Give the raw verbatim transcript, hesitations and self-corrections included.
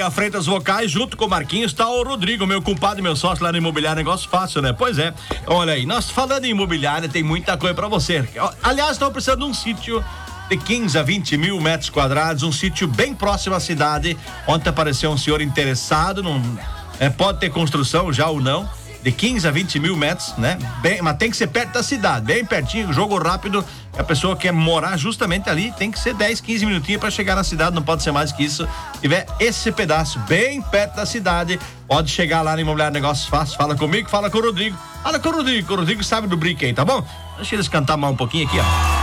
Olha, Freitas Vocais, junto com o Marquinhos, tá o Rodrigo, meu compadre, meu sócio lá no Imobiliário, negócio fácil, né? Pois é. Olha aí, nós falando em imobiliária, tem muita coisa pra você. Aliás, estão precisando de um sítio de quinze a vinte mil metros quadrados, um sítio bem próximo à cidade. Ontem apareceu um senhor interessado, num, é, pode ter construção já ou não, de quinze a vinte mil metros, né? Bem, mas tem que ser perto da cidade, bem pertinho, jogo rápido. A pessoa quer morar justamente ali, tem que ser dez, quinze minutinhos para chegar na cidade, não pode ser mais que isso. Se tiver esse pedaço bem perto da cidade, pode chegar lá no Imobiliário Negócios Fácil. Fala comigo, fala com o Rodrigo. Fala com o Rodrigo, o Rodrigo sabe do brick aí, tá bom? Deixa eles cantar mais um pouquinho aqui, ó.